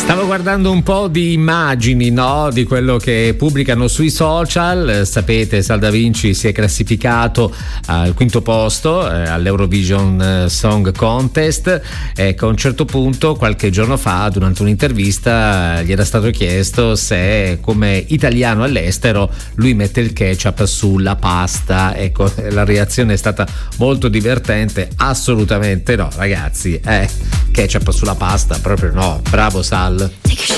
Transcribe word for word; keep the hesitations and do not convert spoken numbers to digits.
Stavo guardando un po' di immagini, no, di quello che pubblicano sui social. Sapete, Sal Da Vinci si è classificato al quinto posto eh, all'Eurovision Song Contest. Ecco, a un certo punto, qualche giorno fa, durante un'intervista, gli era stato chiesto se, come italiano all'estero, lui mette il ketchup sulla pasta. Ecco, la reazione è stata molto divertente. Assolutamente no, ragazzi, eh, ketchup sulla pasta, proprio no. Bravo Sal.